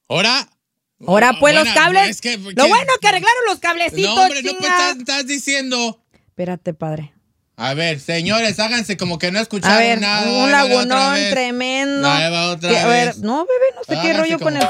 ¿Ahora? Ahora, pues, Bueno, los cables. es que- Lo bueno que arreglaron los cablecitos, No, hombre, no, pues chinga. estás diciendo. Espérate, padre. A ver, señores, háganse como que no A escucharon ver, nada. un Ahí va otra lagunón vez. tremendo. Ahí va otra A ver, vez. no, bebé, no sé qué Háganse rollo con como- el